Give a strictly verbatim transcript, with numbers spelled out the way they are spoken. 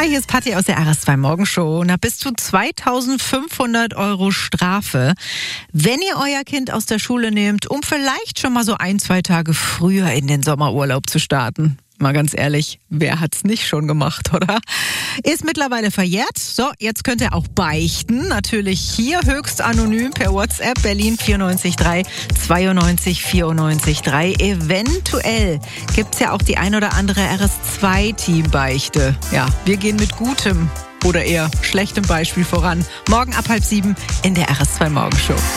Hi, hier ist Patti aus der R S zwei Morgenshow. Na, bis zu zweitausendfünfhundert Euro Strafe, wenn ihr euer Kind aus der Schule nehmt, um vielleicht schon mal so ein, zwei Tage früher in den Sommerurlaub zu starten. Mal ganz ehrlich, wer hat's nicht schon gemacht, oder? Ist mittlerweile verjährt. So, jetzt könnt ihr auch beichten. Natürlich hier höchst anonym per WhatsApp Berlin vier neun drei zweiundneunzig vierundneunzig drei. Eventuell gibt's ja auch die ein oder andere R S zwei Team-Beichte. Ja, wir gehen mit gutem oder eher schlechtem Beispiel voran. Morgen ab halb sieben in der R S zwei Morgenshow.